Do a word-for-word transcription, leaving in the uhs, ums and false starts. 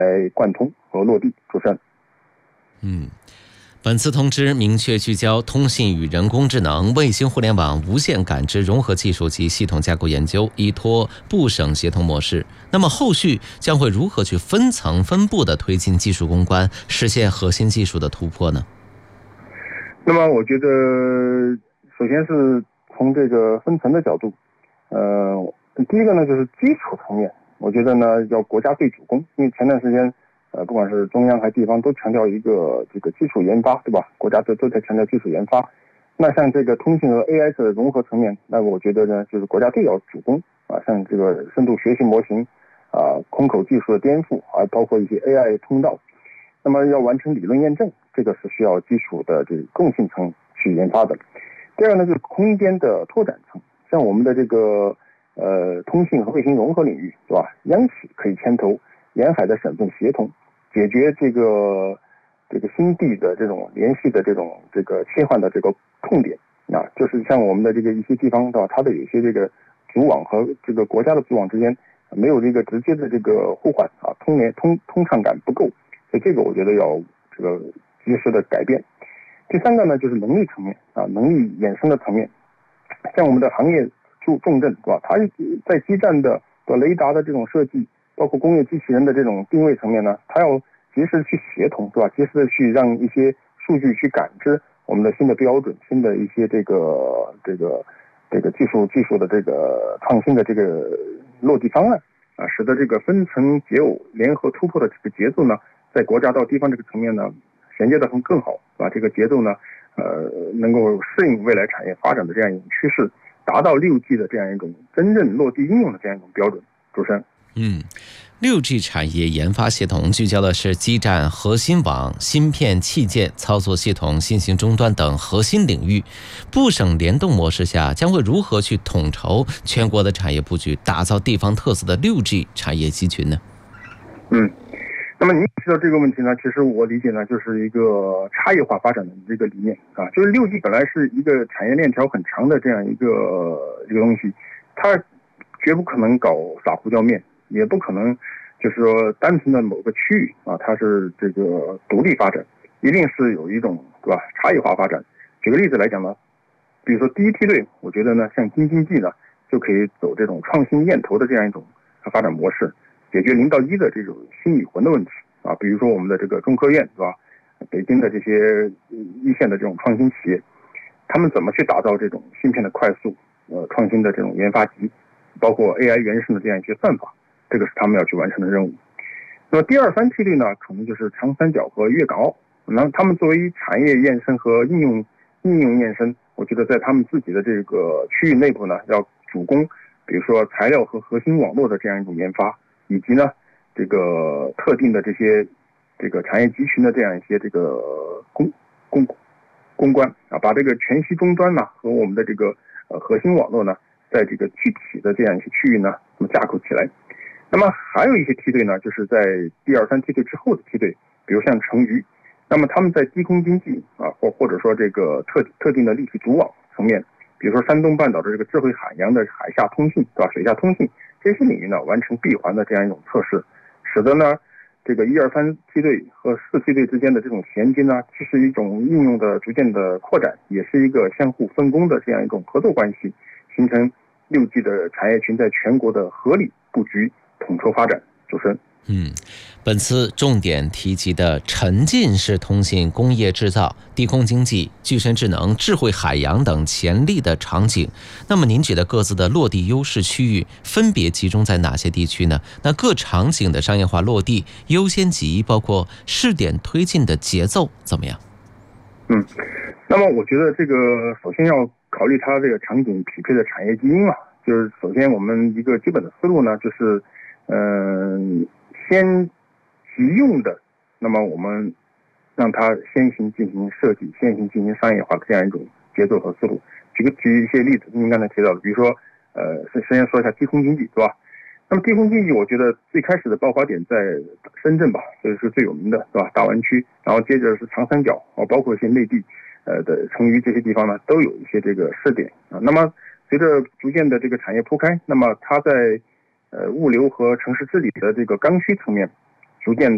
来贯通和落地。主持人。 嗯。本次通知明确聚焦通信与人工智能、卫星互联网、无线感知融合技术及系统架构研究，依托部省协同模式。那么后续将会如何去分层分步的推进技术攻关，实现核心技术的突破呢？ 那么我觉得，首先是从这个分层的角度，呃，第一个呢就是基础层面，我觉得呢要国家队主攻，因为前段时间。呃，不管是中央还是地方，都强调一个这个基础研发，对吧？国家都都在强调基础研发。那像这个通信和 A I 的融合层面，那我觉得呢，就是国家队要主攻啊，像这个深度学习模型啊、空口技术的颠覆啊，包括一些 A I 通道。那么要完成理论验证，这个是需要基础的这个共性层去研发的。第二个呢，就是空间的拓展层，像我们的这个呃通信和卫星融合领域，对吧？央企可以牵头沿海的省份协同。解决这个这个新地的这种联系的这种这个切换的这个痛点啊，就是像我们的这个一些地方的话，它的有些这个组网和这个国家的组网之间没有这个直接的这个互换啊，通联通通畅感不够，所以这个我觉得要这个及时的改变。第三个呢，就是能力层面啊，能力衍生的层面，像我们的行业重重镇是吧？它在基站的的雷达的这种设计。包括工业机器人的这种定位层面呢，它要及时去协同，对吧？及时的去让一些数据去感知我们的新的标准、新的一些这个这个这个技术技术的这个创新的这个落地方案啊，使得这个分层解耦联合突破的这个节奏呢，在国家到地方这个层面呢，衔接的很更好，把这个节奏呢，呃，能够适应未来产业发展的这样一种趋势，达到六 G 的这样一种真正落地应用的这样一种标准。主持人。 嗯，六 G 产业研发协同聚焦的是基站、核心网、芯片、器件、操作系统、新型终端等核心领域。部省联动模式下，将会如何去统筹全国的产业布局，打造地方特色的六 G 产业集群呢？ 嗯，那么您提到这个问题呢，其实我理解呢，就是一个差异化发展的这个理念啊，就是六 G 本来是一个产业链条很长的这样一个一个东西，它绝不可能搞撒胡椒面。也不可能就是说单纯的某个区域啊，它是这个独立发展，一定是有一种对吧差异化发展。举个例子来讲呢，比如说第一梯队，我觉得呢像京津冀呢就可以走这种创新验投的这样一种发展模式，解决零到一的这种心与魂的问题啊。比如说我们的这个中科院是吧，北京的这些一线的这种创新企业，他们怎么去打造这种芯片的快速呃创新的这种研发集，包括 A I 原生的这样一些算法。这个是他们要去完成的任务。那么第二三梯队呢，可能就是长三角和粤港澳。那他们作为产业延伸和应用应用延伸，我觉得在他们自己的这个区域内部呢，要主攻，比如说材料和核心网络的这样一种研发，以及呢这个特定的这些这个产业集群的这样一些这个公公公关啊，把这个全息终端呢和我们的这个呃核心网络呢，在这个具体的这样一些区域呢，那么架构起来。那么还有一些梯队呢，就是在第二三梯队之后的梯队，比如像成渝，那么他们在低空经济啊，或或者说这个特特定的立体组网层面，比如说山东半岛的这个智慧海洋的海下通信，对吧？水下通信这些领域呢，完成闭环的这样一种测试，使得呢这个一二三梯队和四梯队之间的这种衔接呢，这是一种应用的逐渐的扩展，也是一个相互分工的这样一种合作关系，形成六 G 的产业群在全国的合理布局。统筹发展。主持人。 嗯，本次重点提及的沉浸式通信、工业制造、低空经济、具身智能、智慧海洋等潜力的场景，那么您觉得各自的落地优势区域分别集中在哪些地区呢？那各场景的商业化落地优先级，包括试点推进的节奏怎么样？ 嗯，那么我觉得这个首先要考虑它这个场景匹配的产业基因啊，就是首先我们一个基本的思路呢，就是嗯、呃，先急用的，那么我们让它先行进行设计，先行进行商业化的这样一种节奏和思路。举个举一些例子，您刚才提到的，比如说呃，首先说一下低空经济，对吧？那么低空经济，我觉得最开始的爆发点在深圳吧，这是最有名的，对吧？大湾区，然后接着是长三角，啊，包括一些内地，呃的成渝这些地方呢，都有一些这个试点啊。那么随着逐渐的这个产业铺开，那么它在呃物流和城市治理的这个刚需层面，逐渐